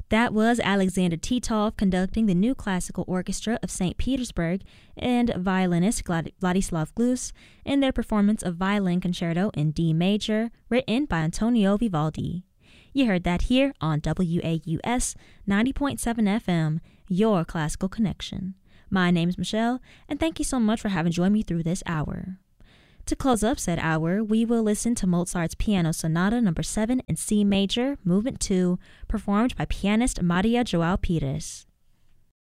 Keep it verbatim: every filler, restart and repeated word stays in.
That was Alexander Titov conducting the New Classical Orchestra of Saint Petersburg and violinist Glad- Vladislav Glus in their performance of Violin Concerto in D major, written by Antonio Vivaldi. You heard that here on W A U S ninety point seven F M, your classical connection. My name's Michelle, and thank you so much for having joined me through this hour. To close up said hour, we will listen to Mozart's Piano Sonata number seven in C major, movement two, performed by pianist Maria Joao Pires.